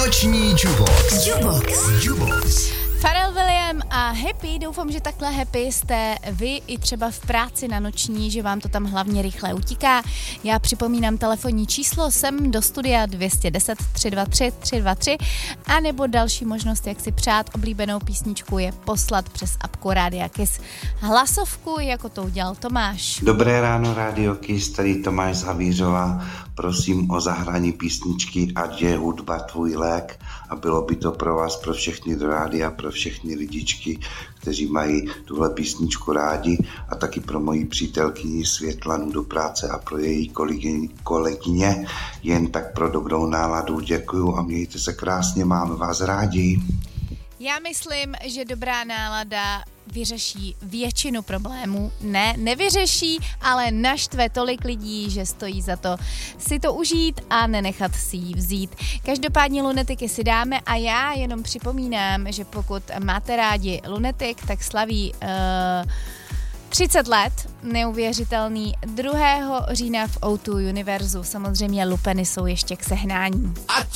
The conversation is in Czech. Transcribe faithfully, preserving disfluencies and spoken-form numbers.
Noční Jukebox. Jukebox. Jukebox. Pharrell Williams a Happy, doufám, že takhle happy jste vy i třeba v práci na noční, že vám to tam hlavně rychle utíká. Já připomínám telefonní číslo sem do studia dvě stě deset tři dva tři tři dva tři a nebo další možnost, jak si přát oblíbenou písničku, je poslat přes apku Rádia Kiss hlasovku, jako to udělal Tomáš. Dobré ráno, Rádio Kiss, tady Tomáš z Havířova. Prosím o zahrání písničky Ať je hudba tvůj lék, a bylo by to pro vás, pro všechny do rádia, pro všechny lidičky, kteří mají tuhle písničku rádi, a taky pro moji přítelkyni Světlanu do práce a pro její kolegyně, kolegyně. Jen tak pro dobrou náladu děkuju a mějte se krásně, máme vás rádi. Já myslím, že dobrá nálada vyřeší většinu problémů. Ne, nevyřeší, ale naštve tolik lidí, že stojí za to si to užít a nenechat si ji vzít. Každopádně Lunetiky si dáme a já jenom připomínám, že pokud máte rádi Lunetik, tak slaví uh, třicet let, neuvěřitelný, druhého října v ó dva Univerzu. Samozřejmě lupeny jsou ještě k sehnání. Ať